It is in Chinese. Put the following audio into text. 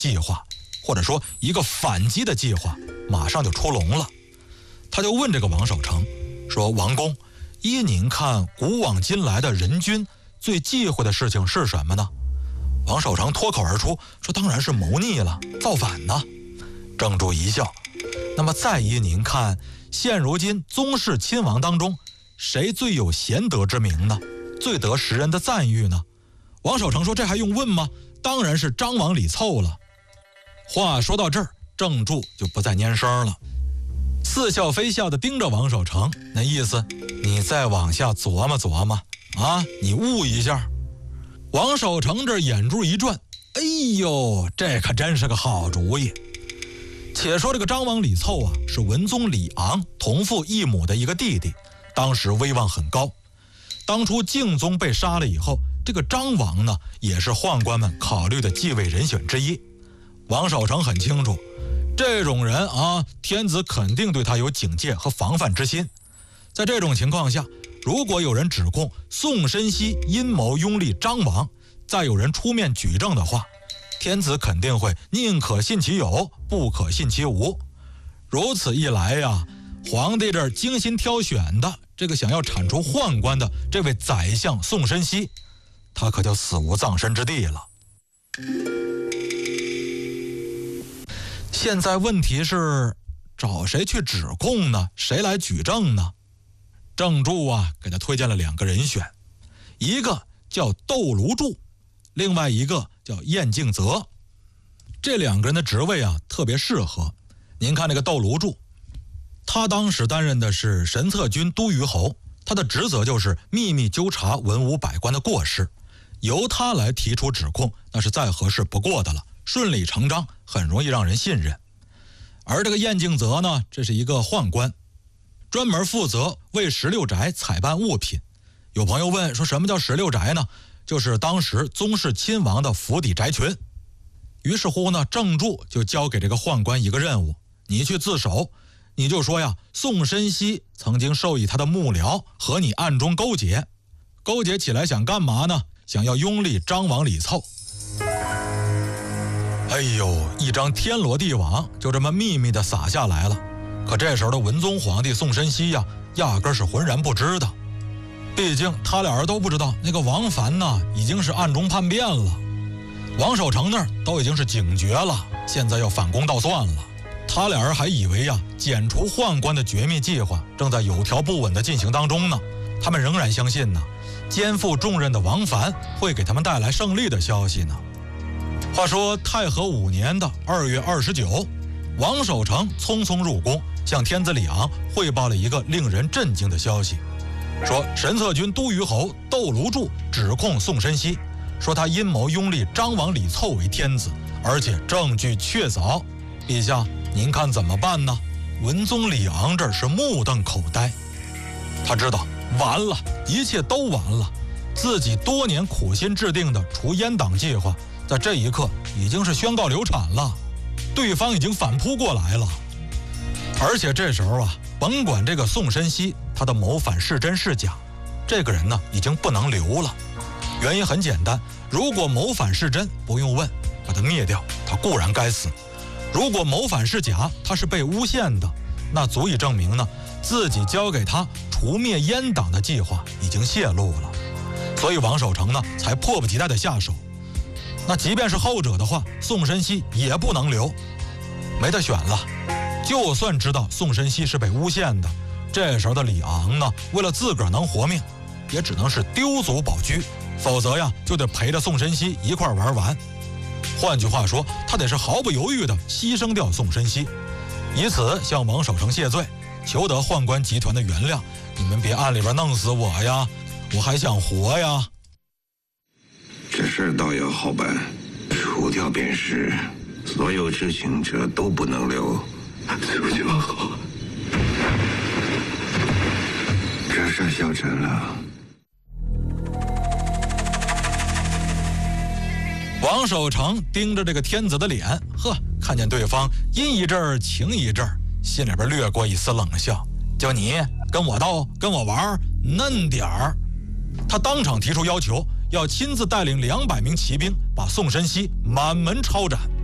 计划，或者说一个反击的计划，马上就出笼了。他就问这个王守成说：“王公，依您看，古往今来的人君最忌讳的事情是什么呢？”王守成脱口而出说：“当然是谋逆了，造反呢。”郑注一笑：“那么再依您看，现如今宗室亲王当中，谁最有贤德之名呢？最得时人的赞誉呢？”王守成说：“这还用问吗？当然是张王李凑了。”话说到这儿，郑注就不再拈声了，似笑非笑地盯着王守成，那意思你再往下琢磨琢磨啊，你悟一下。王守成这眼珠一转，哎呦，这可真是个好主意。且说这个张王李凑啊，是文宗李昂同父异母的一个弟弟，当时威望很高。当初敬宗被杀了以后，这个张王呢，也是宦官们考虑的继位人选之一。王守成很清楚，这种人啊，天子肯定对他有警戒和防范之心。在这种情况下，如果有人指控宋申锡阴谋拥立张王，再有人出面举证的话，天子肯定会宁可信其有，不可信其无。如此一来呀，皇帝这儿精心挑选的这个想要铲除宦官的这位宰相宋申锡，他可就死无葬身之地了。现在问题是找谁去指控呢？谁来举证呢？郑注啊，给他推荐了2个人选，一个叫窦卢柱，另外一个叫晏敬泽。这2个人的职位啊特别适合。您看这个窦卢柱，他当时担任的是神策军都虞侯，他的职责就是秘密纠察文武百官的过失，由他来提出指控，那是再合适不过的了，顺理成章，很容易让人信任。而这个晏敬泽呢，这是一个宦官，专门负责为16宅采办物品。有朋友问说，什么叫16宅呢？就是当时宗室亲王的府邸宅群。于是乎呢，郑注就交给这个宦官一个任务，你去自首，你就说呀，宋申锡曾经授意他的幕僚和你暗中勾结起来，想干嘛呢？想要拥立张王李凑。哎呦，一张天罗地网就这么秘密地撒下来了。可这时候的文宗皇帝宋申锡呀，压根是浑然不知道。毕竟他俩人都不知道，那个王凡呢，已经是暗中叛变了。王守成那儿都已经是警觉了，现在要反攻倒算了。他俩人还以为呀，剪除宦官的绝密计划正在有条不紊地进行当中呢。他们仍然相信呢，肩负重任的王凡会给他们带来胜利的消息呢。话说太和5年的2月29，王守成匆匆入宫，向天子李昂汇报了一个令人震惊的消息，说神策军都虞侯窦卢柱指控宋申锡，说他阴谋拥立张王李凑为天子，而且证据确凿。陛下，您看怎么办呢？文宗李昂这是目瞪口呆，他知道完了，一切都完了，自己多年苦心制定的除阉党计划，在这一刻已经是宣告流产了，对方已经反扑过来了。而且这时候啊，甭管这个宋申锡他的谋反是真是假，这个人呢已经不能留了。原因很简单，如果谋反是真，不用问，把他灭掉，他固然该死；如果谋反是假，他是被诬陷的，那足以证明呢，自己交给他除灭阉党的计划已经泄露了。所以王守成呢才迫不及待地下手。那即便是后者的话，宋申锡也不能留，没得选了。就算知道宋申锡是被诬陷的，这时候的李昂呢，为了自个儿能活命，也只能是丢卒保车，否则呀就得陪着宋申锡一块玩完。换句话说，他得是毫不犹豫地牺牲掉宋申锡，以此向王守成谢罪，求得宦官集团的原谅。你们别暗里边弄死我呀，我还想活呀。 这事倒要好办，除掉便是，所有知情者都不能留。除就好，这事消沉了。 王守成盯着这个天子的脸，看见对方阴一阵儿晴一阵儿，心里边掠过一丝冷笑。就你跟我斗，跟我玩，嫩点儿。他当场提出要求，要亲自带领200名骑兵把宋申锡满门抄斩。